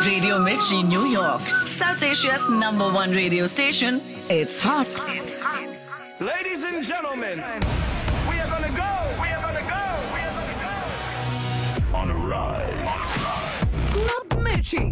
Radio Mirchi, New York. South Asia's #1 radio station. It's hot. Ladies and gentlemen, we are gonna go. On a ride. Club Mirchi.